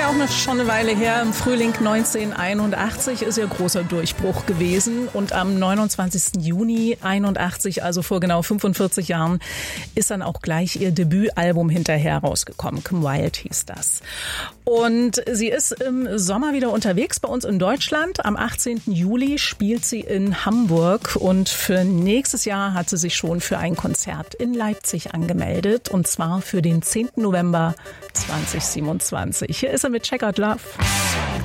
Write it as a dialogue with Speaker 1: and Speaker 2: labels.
Speaker 1: ja auch schon eine Weile her. Im Frühling 1981 ist ihr großer Durchbruch gewesen. Und am 29. Juni 81, also vor genau 45 Jahren, ist dann auch gleich ihr Debütalbum hinterher rausgekommen. Come Wild hieß das. Und sie ist im Sommer wieder unterwegs bei uns in Deutschland. Am 18. Juli spielt sie in Hamburg. Und für nächstes Jahr hat sie sich schon für ein Konzert in Leipzig angemeldet. Und zwar für den 10. November 2027. Hier ist er mit Check Out Love.